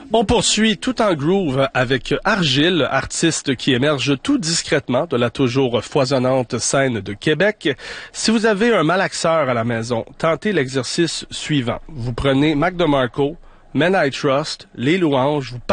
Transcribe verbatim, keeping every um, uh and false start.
On poursuit tout en groove avec Argile, artiste qui émerge tout discrètement de la toujours foisonnante scène de Québec. Si vous avez un malaxeur à la maison, tentez l'exercice suivant. Vous prenez Mac DeMarco, Men I Trust, Les Louanges, vous